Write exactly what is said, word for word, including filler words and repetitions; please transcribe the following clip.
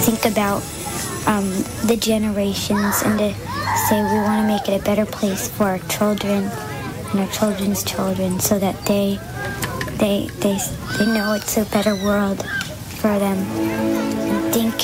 think about um, the generations and to say we want to make it a better place for our children and our children's children, so that they they they they know it's a better world for them. And thank